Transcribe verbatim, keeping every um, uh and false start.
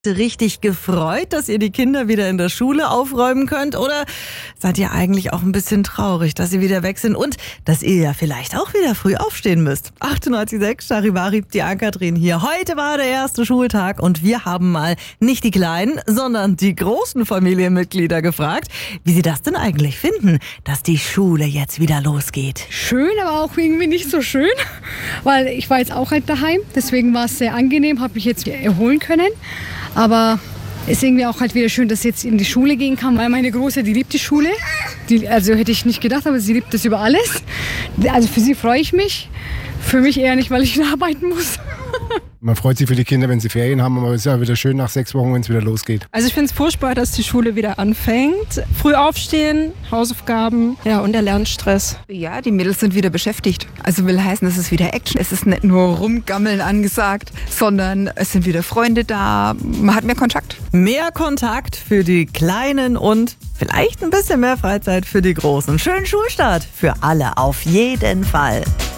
Richtig gefreut, dass ihr die Kinder wieder in der Schule aufräumen könnt? Oder seid ihr eigentlich auch ein bisschen traurig, dass sie wieder weg sind und dass ihr ja vielleicht auch wieder früh aufstehen müsst? achtundneunzig Komma sechs Charivari, die Ann-Kathrin hier. Heute war der erste Schultag und wir haben mal nicht die kleinen, sondern die großen Familienmitglieder gefragt, wie sie das denn eigentlich finden, dass die Schule jetzt wieder losgeht. Schön, aber auch irgendwie nicht so schön, weil ich war jetzt auch halt daheim. Deswegen war es sehr angenehm, habe mich jetzt erholen können. Aber es ist irgendwie auch halt wieder schön, dass ich jetzt in die Schule gehen kann, weil meine Große, die liebt die Schule. Die, also hätte ich nicht gedacht, aber sie liebt das über alles. Also für sie freue ich mich. Für mich eher nicht, weil ich wieder arbeiten muss. Man freut sich für die Kinder, wenn sie Ferien haben, aber es ist ja wieder schön nach sechs Wochen, wenn es wieder losgeht. Also ich finde es furchtbar, dass die Schule wieder anfängt. Früh aufstehen, Hausaufgaben, ja, und der Lernstress. Ja, die Mädels sind wieder beschäftigt. Also will heißen, es ist wieder Action. Es ist nicht nur rumgammeln angesagt, sondern es sind wieder Freunde da. Man hat mehr Kontakt. Mehr Kontakt für die Kleinen und vielleicht ein bisschen mehr Freizeit für die Großen. Schönen Schulstart für alle auf jeden Fall.